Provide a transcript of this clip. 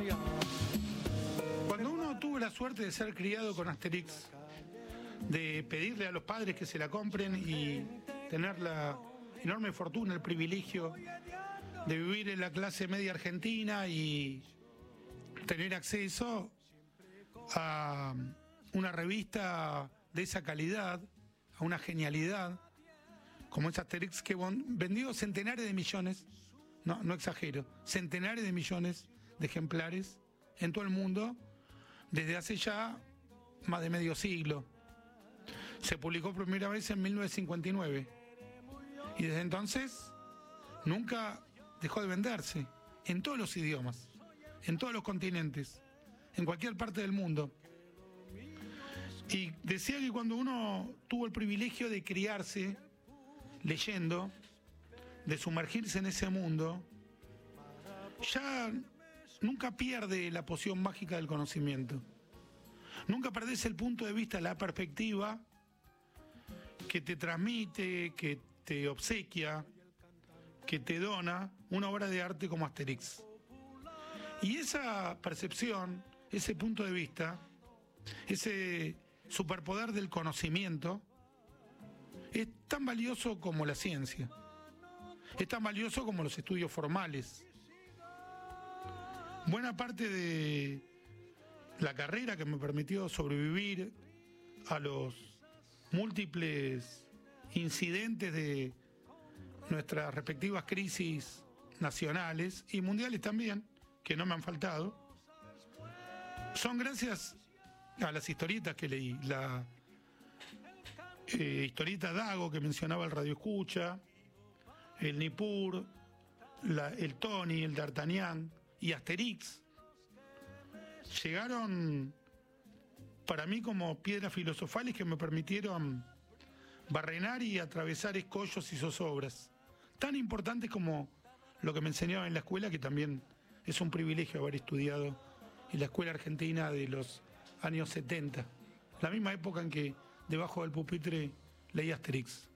Cuando uno tuvo la suerte de ser criado con Asterix, de pedirle a los padres que se la compren y tener la enorme fortuna, el privilegio de vivir en la clase media argentina y tener acceso a una revista de esa calidad, a una genialidad como es Asterix, que vendió centenares de millones, no exagero, centenares de millones de ejemplares en todo el mundo desde hace ya más de medio siglo. Se publicó por primera vez en 1959 y desde entonces nunca dejó de venderse en todos los idiomas, en todos los continentes, en cualquier parte del mundo. Y decía que cuando uno tuvo el privilegio de criarse leyendo, de sumergirse en ese mundo, ya nunca pierde la poción mágica del conocimiento. Nunca perdés el punto de vista, la perspectiva que te transmite, que te obsequia, que te dona una obra de arte como Asterix. Y esa percepción, ese punto de vista, ese superpoder del conocimiento, es tan valioso como la ciencia, es tan valioso como los estudios formales. Buena parte de la carrera que me permitió sobrevivir a los múltiples incidentes de nuestras respectivas crisis nacionales y mundiales también, que no me han faltado, son gracias a las historietas que leí. La historieta Dago que mencionaba el Radio Escucha, el Nippur, el Tony, el D'Artagnan y Asterix llegaron para mí como piedras filosofales que me permitieron barrenar y atravesar escollos y zozobras tan importantes como lo que me enseñaba en la escuela, que también es un privilegio haber estudiado en la escuela argentina de los años 70, la misma época en que debajo del pupitre leía Asterix.